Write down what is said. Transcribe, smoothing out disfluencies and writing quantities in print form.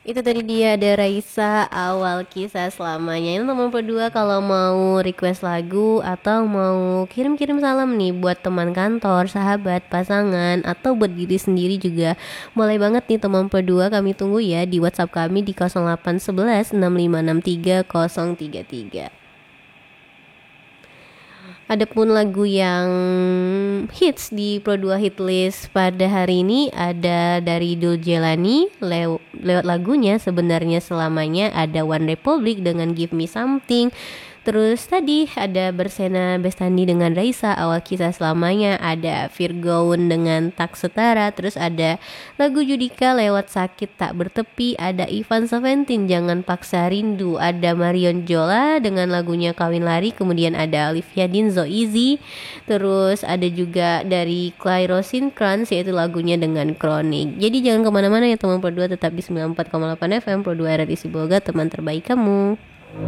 Itu tadi dia ada Raisa Awal Kisah Selamanya. Ini nomor berdua kalau mau request lagu atau mau kirim-kirim salam nih buat teman kantor, sahabat, pasangan atau buat diri sendiri juga. Boleh banget nih teman berdua, kami tunggu ya di WhatsApp kami di 0811 6563 033. Adapun lagu yang hits di Pro 2 Hit List pada hari ini ada dari Dul Jelani lewat lagunya Sebenarnya Selamanya, ada One Republic dengan Give Me Something. Terus tadi ada Bersena Bestandi dengan Raisa Awal Kisah Selamanya, ada Virgoun dengan Tak Setara, terus ada lagu Judika lewat Sakit Tak Bertepi, ada Ivan Seventeen Jangan Paksa Rindu, ada Marion Jola dengan lagunya Kawin Lari, kemudian ada Olivia Dean So Easy, terus ada juga dari Clairo Sincrans yaitu lagunya dengan Kronik. Jadi jangan kemana-mana ya teman Pro 2, tetap di 94,8 FM Pro 2 RRI Sibolga, teman terbaik kamu.